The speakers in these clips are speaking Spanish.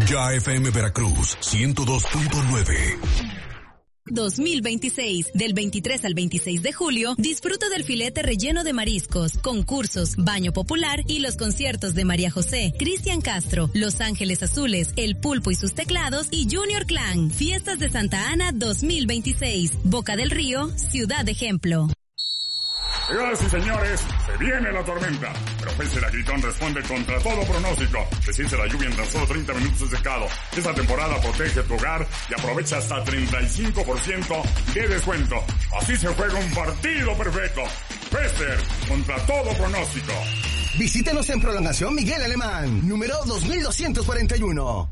Ya FM Veracruz 102.9. 2026. Del 23 al 26 de julio, disfruta del filete relleno de mariscos, concursos, baño popular y los conciertos de María José, Cristian Castro, Los Ángeles Azules, El Pulpo y sus teclados y Junior Clan. Fiestas de Santa Ana 2026. Boca del Río, Ciudad Ejemplo. Señoras y señores, se viene la tormenta, pero Pester Agritón responde contra todo pronóstico. Desciende la lluvia en tan solo 30 minutos de secado. Esta temporada protege tu hogar y aprovecha hasta 35% de descuento. Así se juega un partido perfecto. Pester, contra todo pronóstico. Visítenos en Prolongación Miguel Alemán, número 2241.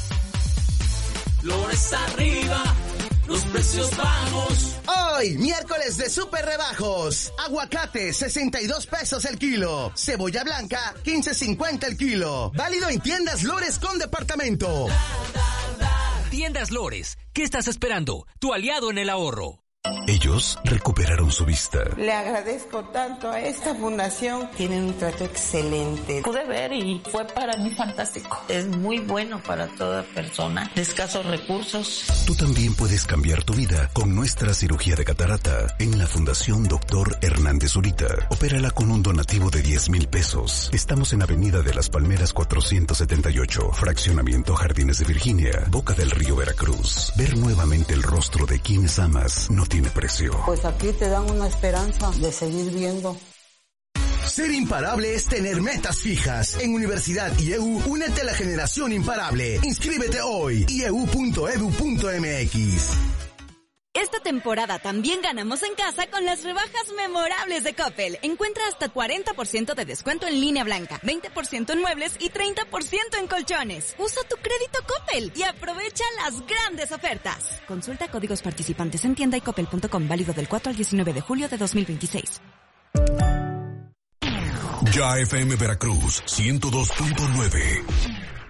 Flores arriba, los precios bajos. Hoy, miércoles de super rebajos. Aguacate, 62 pesos el kilo. Cebolla blanca, 15.50 el kilo. Válido en tiendas Lores con departamento. Tiendas Lores, ¿qué estás esperando? Tu aliado en el ahorro. Ellos recuperaron su vista. Le agradezco tanto a esta fundación. Tienen un trato excelente. Pude ver y fue para mí fantástico. Es muy bueno para toda persona de escasos recursos. Tú también puedes cambiar tu vida con nuestra cirugía de catarata en la Fundación Dr. Hernández Zurita. Opérala con un donativo de 10,000 pesos. Estamos en Avenida de las Palmeras 478, Fraccionamiento Jardines de Virginia, Boca del Río, Veracruz. Ver nuevamente el rostro de quienes amas no tiene precio. Pues aquí te dan una esperanza de seguir viendo. Ser imparable es tener metas fijas. En Universidad IEU, únete a la generación imparable. Inscríbete hoy. ieu.edu.mx. Esta temporada también ganamos en casa con las rebajas memorables de Coppel. Encuentra hasta 40% de descuento en línea blanca, 20% en muebles y 30% en colchones. Usa tu crédito Coppel y aprovecha las grandes ofertas. Consulta códigos participantes en tienda y coppel.com, válido del 4 al 19 de julio de 2026. Ya FM Veracruz 102.9.